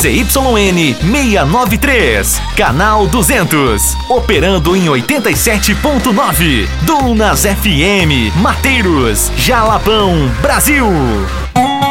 ZYN 693, canal 200, operando em 87.9, Dunas FM, Mateiros, Jalapão, Brasil.